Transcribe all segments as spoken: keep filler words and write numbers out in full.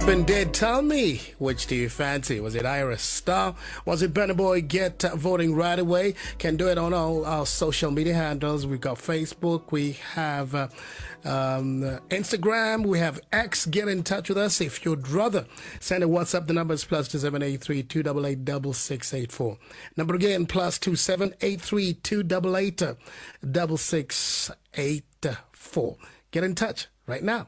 And did tell me, which do you fancy? Was it Iris Star? Was it Burna Boy? Get uh, voting right away. Can do it on all our social media handles. We've got Facebook. We have uh, um, uh, Instagram. We have X. Get in touch with us if you'd rather. Send a WhatsApp. The number is plus two seven eight three two eight eight double six eight four. Number again, plus two seven eight three two eight eight double six eight four. Get in touch right now.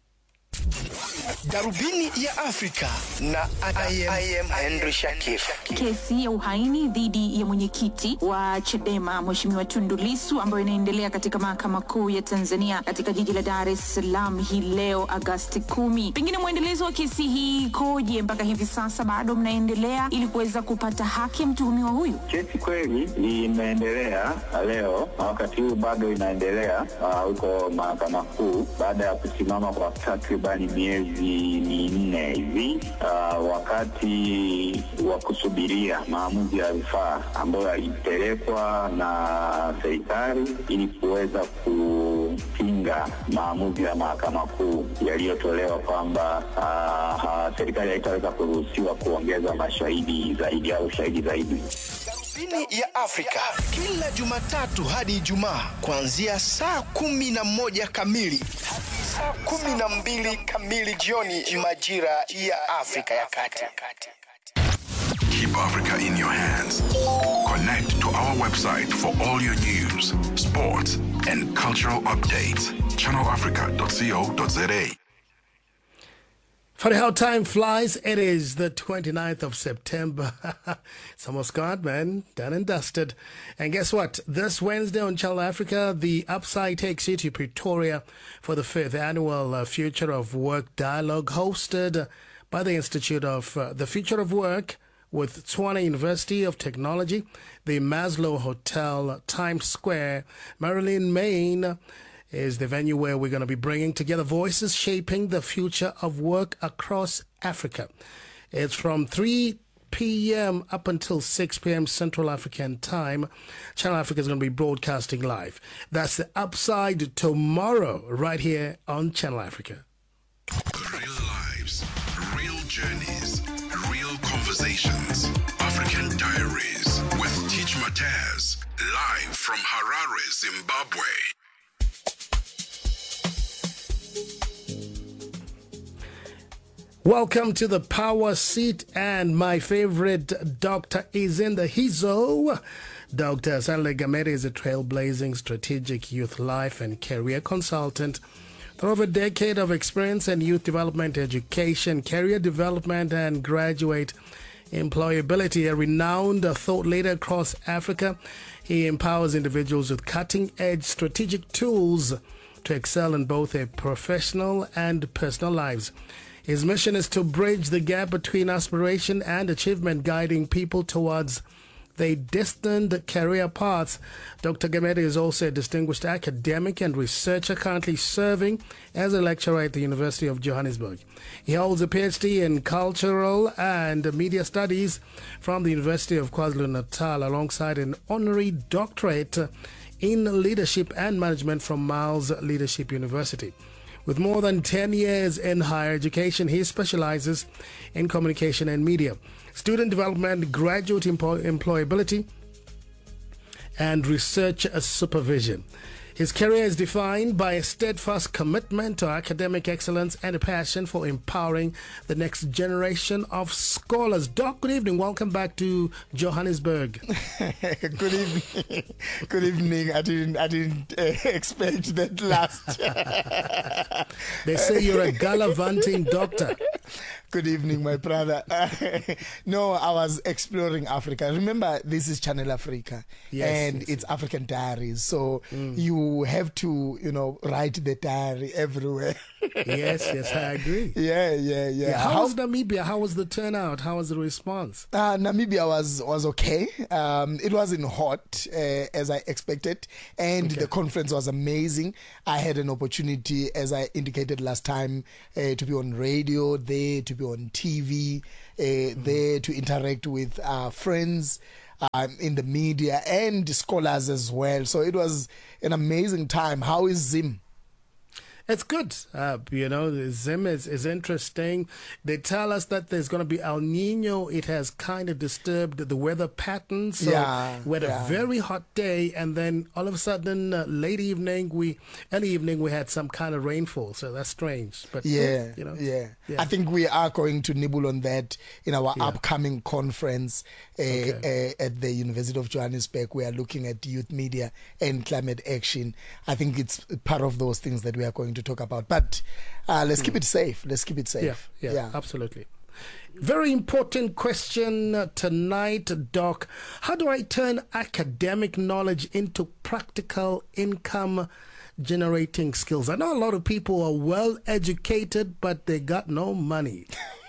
Darubini ya Afrika na I am, I am Henry Shakif. Kesi ya uhaini dhidi ya mwenyekiti wa Chadema Mheshimiwa Tundu Lissu ambayo inaendelea katika mahakama kuu ya Tanzania katika jiji la Dar es Salaam hii leo Agosti kumi. Pengine muendelezo wa kesi hii koje mpaka hivi sasa bado mnaendelea ili kuweza kupata haki ya mtuhumiwa huyu? Kesi kweli inaendelea leo na wakati huu bado inaendelea huko uh, mahakama kuu baada ya kusimama kwa takribani miezi minne hivi uh, wakati wa kusubiria maamuzi ya rufaa ambayo yalipelekwa na serikali ili kuweza kupinga maamuzi ya mahakama kuu yaliyotolewa kwamba uh, uh, serikali haitaweza kuruhusiwa kuongeza mashahidi zaidi au shahidi zaidi. Darubini ya Afrika kila Jumatatu hadi Ijumaa kuanzia saa kumi na moja kamili hadi saa kumi na mbili kamili jioni majira ya Afrika ya Kati. Keep Africa in your hands. Connect to our website for all your news, sports, and cultural updates. channel africa dot co dot za. Funny how time flies. It is the twenty-ninth of September. It's almost gone, man. Done and dusted. And guess what? This Wednesday on Channel Africa, the Upside takes you to Pretoria for the fifth annual uh, Future of Work Dialogue hosted by the Institute of uh, the Future of Work with Tshwane University of Technology, the Maslow Hotel, Times Square, Marilyn, Maine, is the venue where we're going to be bringing together voices shaping the future of work across Africa. It's from three p.m. up until six p.m. Central African time. Channel Africa is going to be broadcasting live. That's the Upside tomorrow right here on Channel Africa. Real lives, real journeys, real conversations. African Diaries with Teach Mataz, live from Harare, Zimbabwe. Welcome to the Power Seat, and my favorite doctor is in the Hizo. Doctor Sanle Gamede is a trailblazing strategic youth life and career consultant. Through over a decade of experience in youth development, education, career development, and graduate employability, a renowned thought leader across Africa, he empowers individuals with cutting-edge strategic tools to excel in both their professional and personal lives. His mission is to bridge the gap between aspiration and achievement, guiding people towards their destined career paths. Doctor Gamede is also a distinguished academic and researcher, currently serving as a lecturer at the University of Johannesburg. He holds a P H D in Cultural and Media Studies from the University of KwaZulu-Natal, alongside an honorary doctorate in Leadership and Management from Miles Leadership University. With more than ten years in higher education, he specializes in communication and media, student development, graduate employ- employability, and research supervision. His career is defined by a steadfast commitment to academic excellence and a passion for empowering the next generation of scholars. Doc, good evening. Welcome back to Johannesburg. Good evening. Good evening. I didn't. I didn't uh, expect that last. They say you're a gallivanting doctor. Good evening, my brother. Uh, no, I was exploring Africa. Remember, this is Channel Africa, yes, and yes, it's yes. African Diaries. So Mm. you have to, you know, write the diary everywhere. Yes, yes, I agree. Yeah, yeah, yeah. Yeah, how, was Namibia? How was the turnout? How was the response? Uh, Namibia was was okay. Um, it wasn't hot uh, as I expected, and Okay. the conference was amazing. I had an opportunity, as I indicated last time, uh, to be on radio there, to be on T V, uh, mm. there to interact with uh, friends um, in the media and scholars as well. So it was an amazing time. How is Zim? It's good. Uh, you know, the Zim is, is interesting. They tell us that there's going to be El Nino. It has kind of disturbed the weather pattern. So Yeah, we had yeah. a very hot day, and then all of a sudden, uh, late evening, we early evening, we had some kind of rainfall. So that's strange. But Yeah, you know, yeah, yeah. I think we are going to nibble on that in our Yeah. upcoming conference uh, Okay. uh, at the University of Johannesburg. We are looking at youth media and climate action. I think it's part of those things that we are going to talk about. But uh, let's keep it safe. Let's keep it safe. Yeah, yeah, absolutely. Very important question uh, tonight, Doc. How do I turn academic knowledge into practical income generating skills? I know a lot of people are well educated, but they got no money.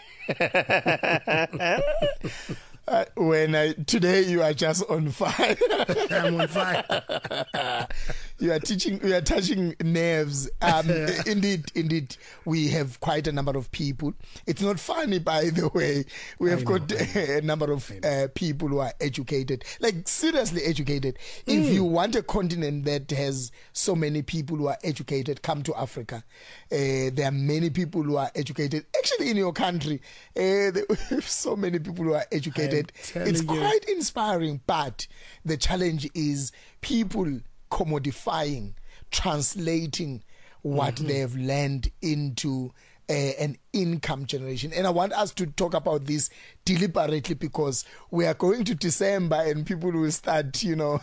Uh, when I, today you are just on fire. I'm on fire. You are teaching, you are touching nerves. Um, indeed, indeed, we have quite a number of people. It's not funny, by the way. We have I know, got a number of uh, people who are educated, like seriously educated. Mm. If you want a continent that has so many people who are educated, come to Africa. Uh, there are many people who are educated. Actually, in your country, uh, there are so many people who are educated. It's you. quite inspiring, but the challenge is people commodifying, translating what mm-hmm. they have learned into uh, an income generation. And I want us to talk about this deliberately because we are going to December and people will start, you know,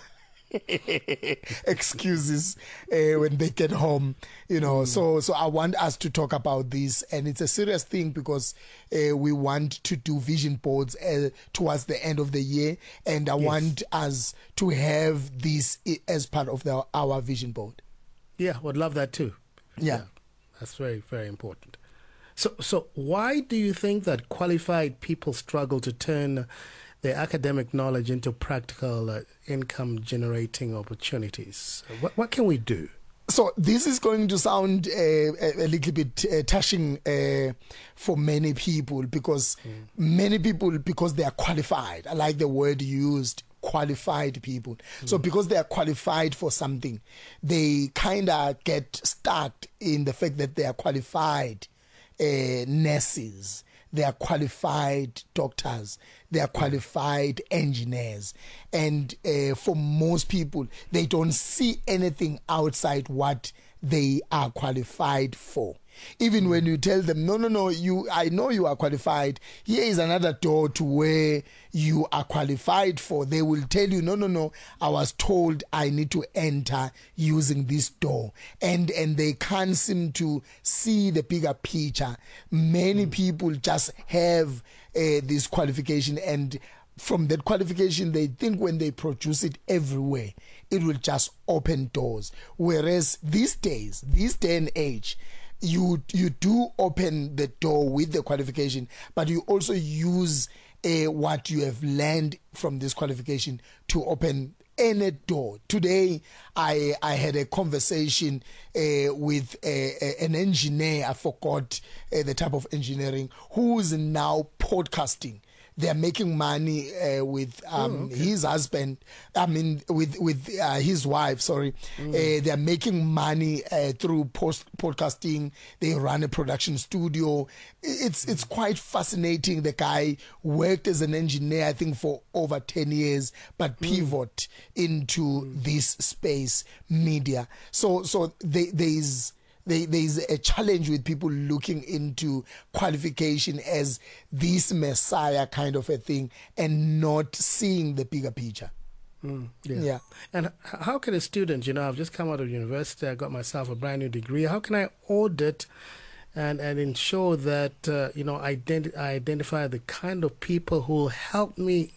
excuses uh, when they get home, you know. Mm. So, so I want us to talk about this, and it's a serious thing because uh, we want to do vision boards uh, towards the end of the year, and I yes. want us to have this as part of the, our vision board. Yeah, would love that too. Yeah. yeah, that's very, very important. So, so why do you think that qualified people struggle to turn their academic knowledge into practical uh, income generating opportunities? What, what can we do? So this is going to sound uh, a, a little bit uh, touching uh, for many people because mm. many people, because they are qualified, I like the word used, qualified people. Mm. So because they are qualified for something, they kind of get stuck in the fact that they are qualified uh, nurses, they are qualified doctors, they are qualified engineers. And uh, for most people, they don't see anything outside what they are qualified for. Even when you tell them, no, no, no, you, I know you are qualified. Here is another door to where you are qualified for. They will tell you, no, no, no, I was told I need to enter using this door. And, and they can't seem to see the bigger picture. Many mm. people just have uh, this qualification, and from that qualification, they think when they produce it everywhere, it will just open doors. Whereas these days, this day and age, you you do open the door with the qualification, but you also use uh, what you have learned from this qualification to open any door. Today, I I had a conversation uh, with a, a, an engineer. I forgot uh, the type of engineering, who is now podcasting. They are making money uh, with um, oh, okay. his husband. I mean, with with uh, his wife. Sorry, mm. uh, they are making money uh, through post podcasting. They run a production studio. It's mm. it's quite fascinating. The guy worked as an engineer, I think, for over ten years, but pivot mm. into mm. this space, media. So so they, there is. There is a challenge with people looking into qualification as this messiah kind of a thing and not seeing the bigger picture. Mm, yeah. yeah. And how can a student, you know, I've just come out of university, I got myself a brand new degree. How can I audit and, and ensure that, uh, you know, identi- I identify the kind of people who will help me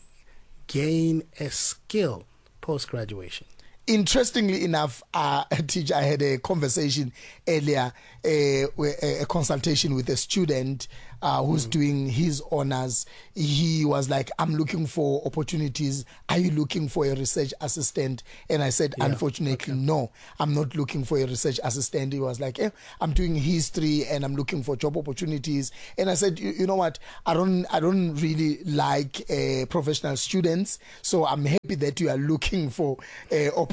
gain a skill post-graduation? Interestingly enough, uh, teacher, I had a conversation earlier, uh, a, a consultation with a student uh, who's mm. doing his honors. He was like, I'm looking for opportunities. Are you looking for a research assistant? And I said, yeah. unfortunately, okay. no, I'm not looking for a research assistant. He was like, eh, I'm doing history and I'm looking for job opportunities. And I said, you, you know what? I don't, I don't really like uh, professional students. So I'm happy that you are looking for uh, opportunities.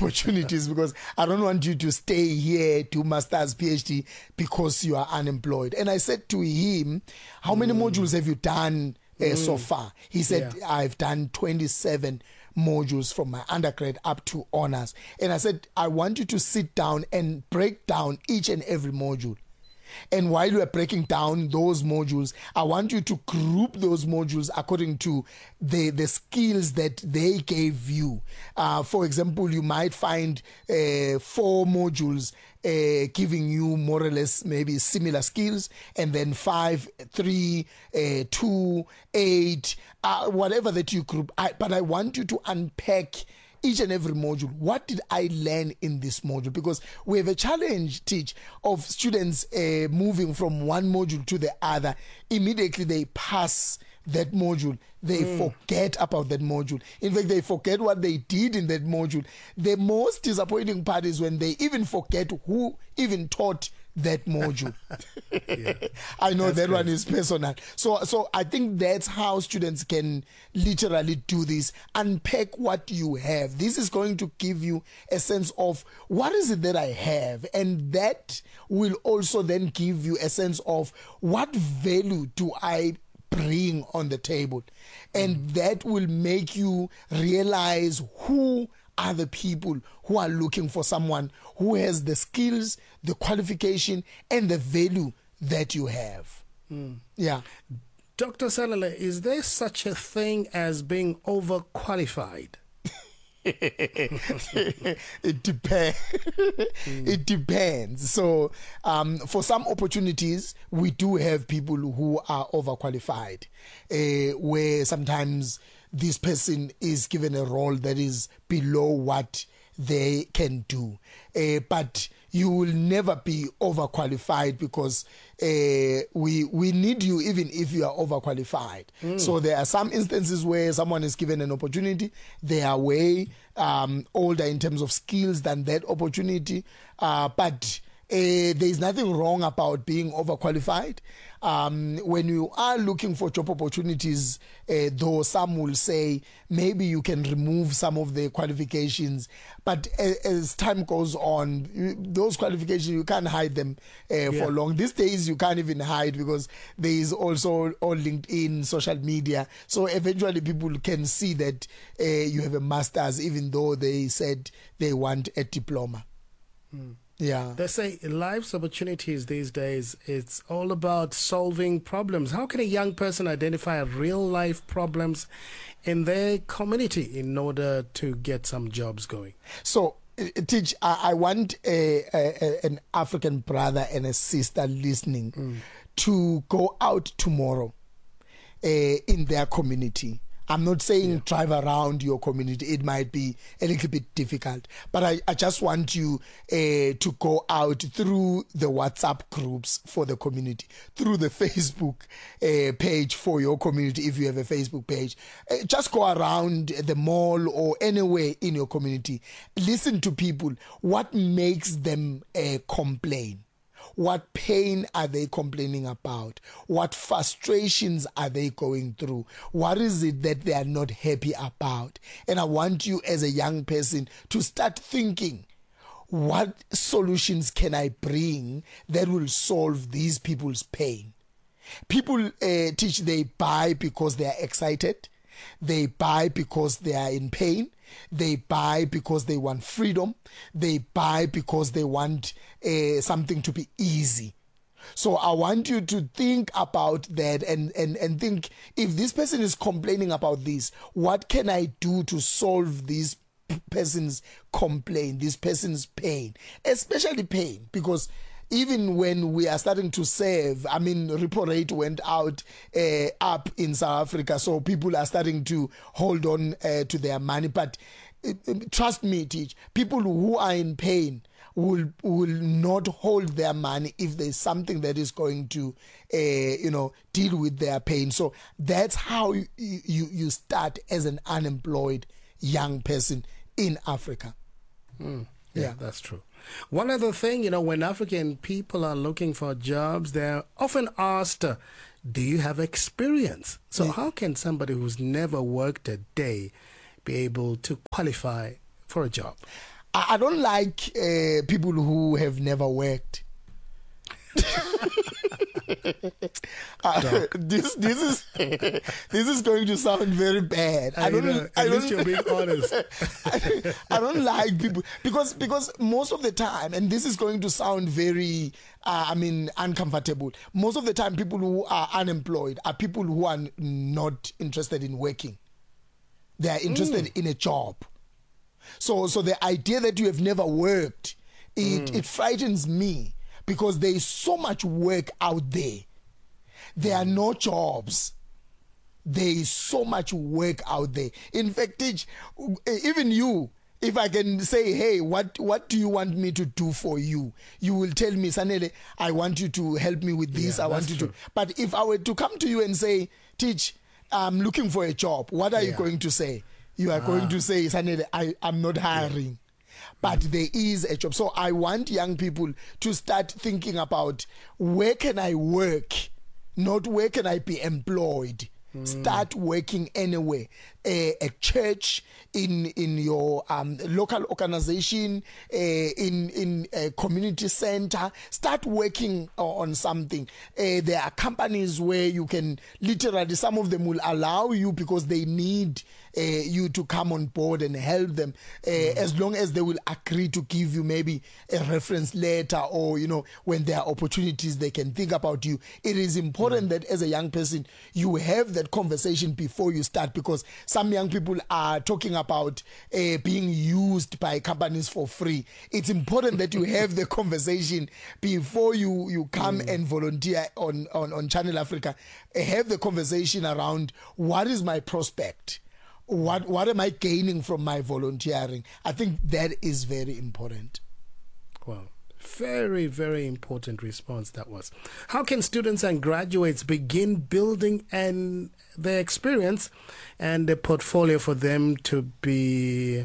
opportunities because I don't want you to stay here, do master's, PhD because you are unemployed. And I said to him, how many mm. modules have you done uh, mm. so far? He said, yeah. I've done twenty-seven modules from my undergrad up to honors. And I said, I want you to sit down and break down each and every module. And while you are breaking down those modules, I want you to group those modules according to the, the skills that they gave you. Uh, for example, you might find uh, four modules uh, giving you more or less maybe similar skills, and then five, three, uh, two, eight, uh, whatever that you group. I, but I want you to unpack each and every module. What did I learn in this module? Because we have a challenge, teach, of students uh, moving from one module to the other. Immediately they pass that module, they mm. forget about that module. In fact, they forget what they did in that module. The most disappointing part is when they even forget who even taught that module. Yeah. I know that's that great. One is personal. So so I think that's how students can literally do this. Unpack what you have. This is going to give you a sense of what is it that I have, and that will also then give you a sense of what value do I bring on the table, and mm. that will make you realize who are the people who are looking for someone who has the skills, the qualification, and the value that you have. Mm. Yeah. Doctor Salele, is there such a thing as being overqualified? It depends. Mm. It depends. So, um, for some opportunities, we do have people who are overqualified, uh, where sometimes this person is given a role that is below what they can do. Uh, but you will never be overqualified because uh, we we need you even if you are overqualified. Mm. So there are some instances where someone is given an opportunity, they are way um, older in terms of skills than that opportunity, uh, but Uh, there is nothing wrong about being overqualified. Um, when you are looking for job opportunities, uh, though some will say maybe you can remove some of the qualifications, but as, as time goes on, you, those qualifications, you can't hide them uh, yeah. for long. These days, you can't even hide because there is also on LinkedIn, social media. So eventually people can see that uh, you have a master's even though they said they want a diploma. Mm. Yeah. They say life's opportunities these days, it's all about solving problems. How can a young person identify real life problems in their community in order to get some jobs going? So, Teach, I, I want a, a, an African brother and a sister listening mm. to go out tomorrow uh, in their community. I'm not saying yeah. drive around your community. It might be a little bit difficult. But I, I just want you uh, to go out through the WhatsApp groups for the community, through the Facebook uh, page for your community, if you have a Facebook page. Uh, just go around the mall or anywhere in your community. Listen to people. What makes them uh, complain? What pain are they complaining about? What frustrations are they going through? What is it that they are not happy about? And I want you as a young person to start thinking, what solutions can I bring that will solve these people's pain? People uh, teach they buy because they are excited. They buy because they are in pain. They buy because they want freedom. They buy because they want uh, something to be easy. So I want you to think about that and, and, and think, if this person is complaining about this, what can I do to solve this person's complaint, this person's pain, especially pain? Because even when we are starting to save, I mean, repo rate went out uh, up in South Africa, so people are starting to hold on uh, to their money. But uh, trust me, Teach, people who are in pain will will not hold their money if there's something that is going to, uh, you know, deal with their pain. So that's how you, you, you start as an unemployed young person in Africa. Mm. Yeah, yeah, that's true. One other thing, you know, when African people are looking for jobs, they're often asked, uh, do you have experience? So yeah. how can somebody who's never worked a day be able to qualify for a job? I, I don't like uh, people who have never worked. uh, this this is this is going to sound very bad. I, I don't. Know, I at least you're being honest. I, I don't like people because because most of the time, and this is going to sound very, uh, I mean, uncomfortable. Most of the time, people who are unemployed are people who are not interested in working. They are interested mm. in a job. So so the idea that you have never worked, it mm. it frightens me. Because there is so much work out there. There are no jobs. There is so much work out there. In fact, even you, if I can say, hey, what, what do you want me to do for you? You will tell me, Sanele, I want you to help me with this. Yeah, I want you true. to. But if I were to come to you and say, Teach, I'm looking for a job, what are yeah. you going to say? You are ah. going to say, Sanele, I, I'm not hiring. Yeah. But there is a job. So I want young people to start thinking about where can I work, not where can I be employed. Mm. Start working anywhere. A, a church, in in your um, local organization, uh, in in a community center. Start working on something. Uh, there are companies where you can literally, some of them will allow you because they need uh, you to come on board and help them, uh, mm. as long as they will agree to give you maybe a reference letter, or you know, when there are opportunities they can think about you. It is important mm. that as a young person you have that conversation before you start, because some young people are talking about uh, being used by companies for free. It's important that you have the conversation before you, you come mm. and volunteer on, on, on Channel Africa. Uh, have the conversation around what is my prospect? What, what am I gaining from my volunteering? I think that is very important. Wow. Very, very important response that was. How can students and graduates begin building an their experience and a portfolio for them to be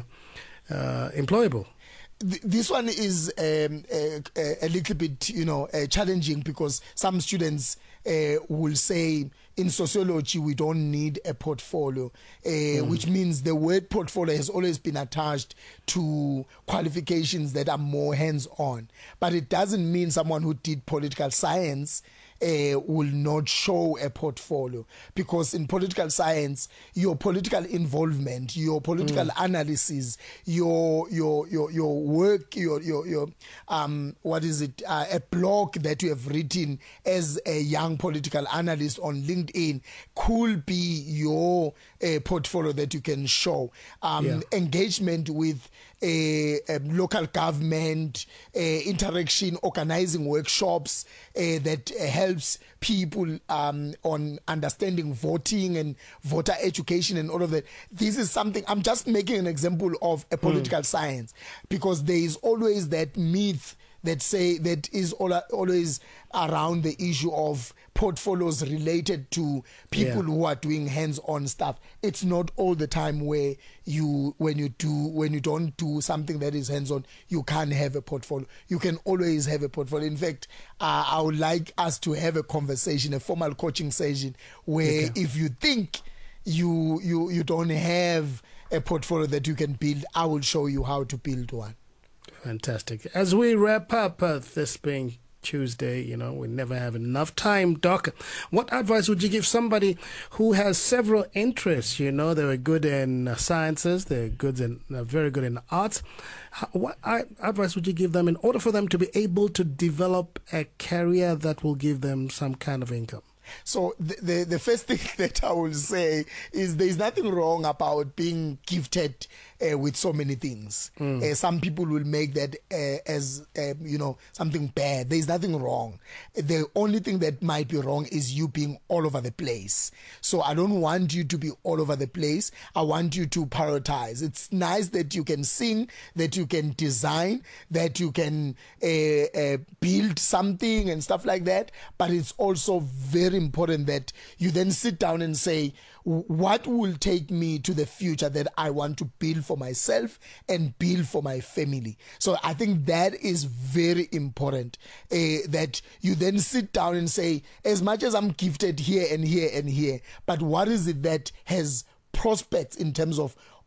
uh, employable? This one is um, a, a little bit, you know, uh, challenging, because some students uh, will say in sociology we don't need a portfolio, uh, mm. which means the word portfolio has always been attached to qualifications that are more hands-on. But it doesn't mean someone who did political science Uh, will not show a portfolio, because in political science your political involvement, your political mm. analysis, your your your your work, your your your um what is it uh, a blog that you have written as a young political analyst on LinkedIn could be your uh, portfolio that you can show. Um, yeah. Engagement with a, a local government, uh, interaction, organizing workshops uh, that uh, helps people um, on understanding voting and voter education and all of that. This is something, I'm just making an example of a political mm. science, because there is always that myth that say that is all, always around the issue of portfolios related to people yeah. who are doing hands-on stuff. It's not all the time where you when you do when you don't do something that is hands-on, you can't have a portfolio. You can always have a portfolio. In fact, uh, I would like us to have a conversation, a formal coaching session, where okay. if you think you you you don't have a portfolio that you can build, I will show you how to build one. Fantastic. As we wrap up uh, this being Tuesday, you know, we never have enough time, Doc. What advice would you give somebody who has several interests? You know, they were good in uh, sciences, they're good in, uh, very good in arts. How, what I, advice would you give them in order for them to be able to develop a career that will give them some kind of income? So the, the the first thing that I will say is there is nothing wrong about being gifted uh, with so many things. Mm. Uh, some people will make that uh, as uh, you know, something bad. There is nothing wrong. The only thing that might be wrong is you being all over the place. So I don't want you to be all over the place. I want you to prioritize. It's nice that you can sing, that you can design, that you can uh, uh, build something and stuff like that. But it's also very important that you then sit down and say, what will take me to the future that I want to build for myself and build for my family? So I think that is very important, uh, that you then sit down and say, as much as I'm gifted here and here and here, but what is it that has prospects in terms of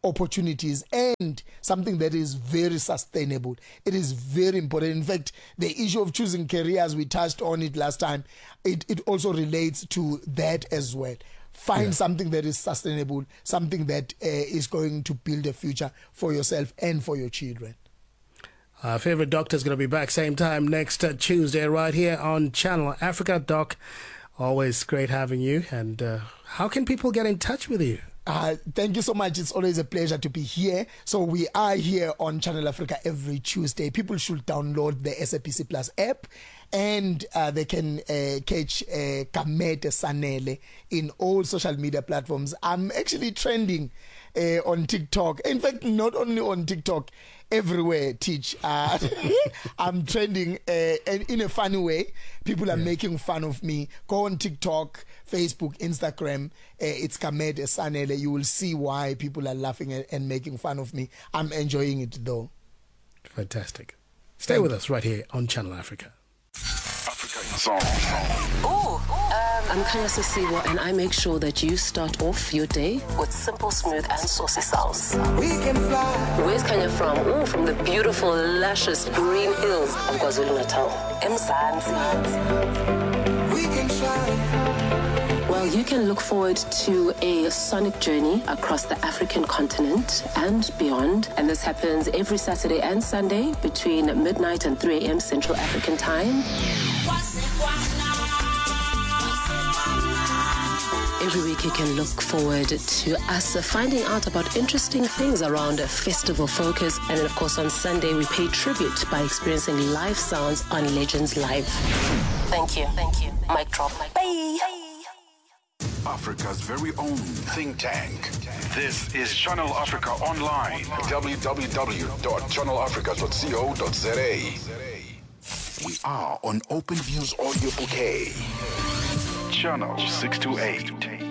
opportunities and something that is very sustainable. It is very important. In fact, the issue of choosing careers, we touched on it last time, it, it also relates to that as well. Find yeah. something that is sustainable, something that uh, is going to build a future for yourself and for your children. Our favorite doctor is going to be back same time next uh, Tuesday right here on Channel Africa. Doc, always great having you. And uh, how can people get in touch with you? Uh, thank you so much. It's always a pleasure to be here. So we are here on Channel Africa every Tuesday. People should download the S A P C Plus app and uh, they can uh, catch uh, Kamete Sanele in all social media platforms. I'm actually trending uh, on TikTok. In fact, not only on TikTok, everywhere, Teach. Uh, I'm trending uh, and in a funny way. People are yeah. making fun of me. Go on TikTok, Facebook, Instagram. Uh, it's Kamete Sanele. You will see why people are laughing and, and making fun of me. I'm enjoying it though. Fantastic. Stay Thank with you. us right here on Channel Africa. Africa in Song. Ooh, um, I'm Kanya Sisiwa, and I make sure that you start off your day with simple, smooth, and saucy sounds. We can fly. Where's Kanya from? Ooh, from the beautiful, luscious green hills of KwaZulu-Natal. Mzansi. We can shine. Well, you can look forward to a sonic journey across the African continent and beyond. And this happens every Saturday and Sunday between midnight and three a.m. Central African Time. Every week you can look forward to us finding out about interesting things around Festival Focus. And then, of course, on Sunday, we pay tribute by experiencing live sounds on Legends Live. Thank you. Thank you. Mic drop. Bye. Africa's very own think tank. This is Channel Africa Online. w w w dot channel africa dot co dot z a. We are on OpenView's audio bouquet. Channel six two eight.